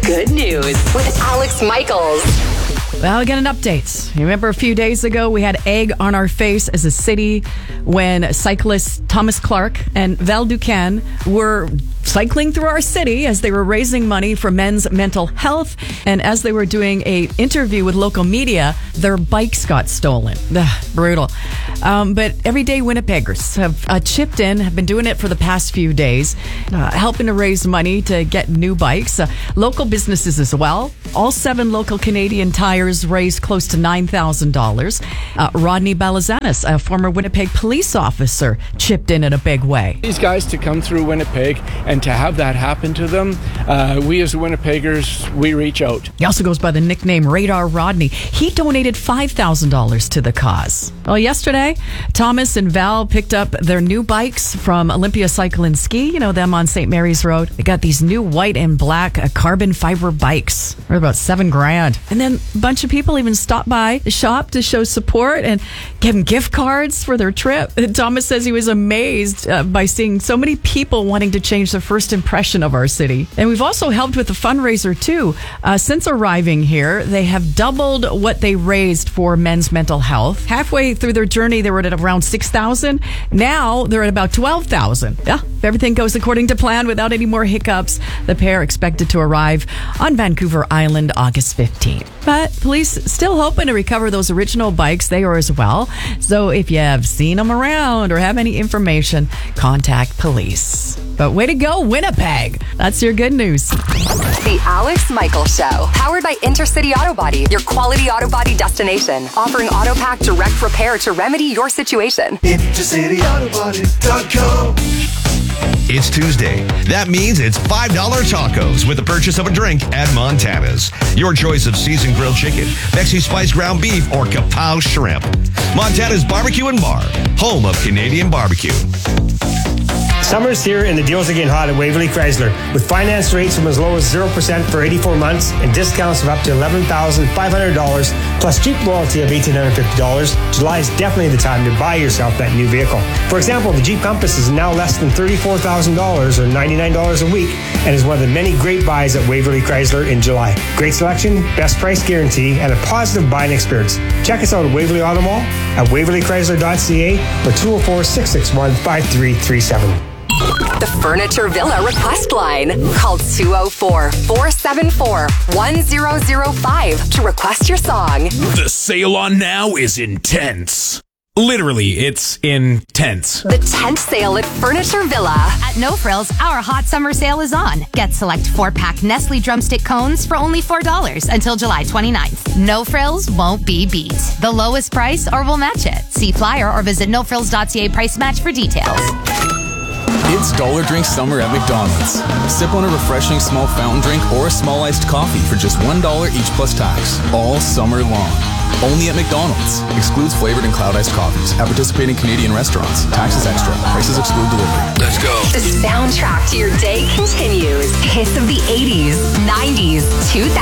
Good news with Alex Michaels. Well, again, an update. You remember a few days ago, we had egg on our face as a city when cyclists Thomas Clark and Val Duquesne were cycling through our city as they were raising money for men's mental health. And as they were doing a interview with local media, their bikes got stolen. Brutal. But everyday Winnipeggers have chipped in, have been doing it for the past few days, helping to raise money to get new bikes. Local businesses as well. All 7 local Canadian Tires raised close to $9,000. Rodney Balazanis, a former Winnipeg police officer, chipped in a big way. These guys to come through Winnipeg and to have that happen to them, we as Winnipeggers, we reach out. He also goes by the nickname Radar Rodney. He donated $5,000 to the cause. Well, yesterday, Thomas and Val picked up their new bikes from Olympia Cycle and Ski. You know them on St. Mary's Road. They got these new white and black carbon fiber bikes. They're about $7,000. And then a bunch of people even stopped by the shop to show support and give them gift cards for their trip. And Thomas says he was amazed by seeing so many people wanting to change their first impression of our city. And we've also helped with the fundraiser too. Since arriving here, they have doubled what they raised for men's mental health. Halfway through their journey, they were at around $6,000. Now they're at about $12,000. Yeah, if everything goes according to plan without any more hiccups, the pair expected to arrive on Vancouver Island August 15th. But police still hoping to recover those original bikes. They are as well. So if you have seen them around or have any information, contact police. But way to go, Winnipeg. That's your good news. The Alex Michaels Show, powered by Intercity Auto Body, your quality auto body destination. Offering AutoPack direct repair to remedy your situation. IntercityAutoBody.com. It's Tuesday. That means it's $5 tacos with the purchase of a drink at Montana's. Your choice of seasoned grilled chicken, Mexi Spice ground beef, or Kapow shrimp. Montana's Barbecue and Bar, home of Canadian barbecue. Summer's here and the deals are getting hot at Waverly Chrysler. With finance rates from as low as 0% for 84 months and discounts of up to $11,500 plus Jeep loyalty of $1,850, July is definitely the time to buy yourself that new vehicle. For example, the Jeep Compass is now less than $34,000 or $99 a week and is one of the many great buys at Waverly Chrysler in July. Great selection, best price guarantee, and a positive buying experience. Check us out at Waverly Auto Mall, at waverlychrysler.ca, or 204-661-5337. The Furniture Villa request line. Call 204-474-1005 to request your song. The sale on now is intense. Literally, it's intense. The tent sale at Furniture Villa. At No Frills, our hot summer sale is on. Get select 4-pack Nestle drumstick cones for only $4 until July 29th. No Frills won't be beat. The lowest price or we'll match it. See flyer or visit nofrills.ca price match for details. It's Dollar Drink Summer at McDonald's. Sip on a refreshing small fountain drink or a small iced coffee for just $1 each plus tax. All summer long. Only at McDonald's. Excludes flavored and cloud iced coffees. At participating Canadian restaurants. Taxes extra. Prices exclude delivery. Let's go. The soundtrack to your day continues. Hits of the 80s, 90s, 2000s.